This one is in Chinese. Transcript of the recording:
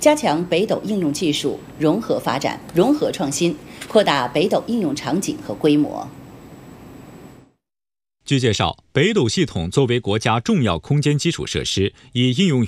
加强北斗应用技术融合发展、融合创新，扩大北斗应用场景和规模。 据介绍，北斗系统作为国家重要空间基础设施，已应用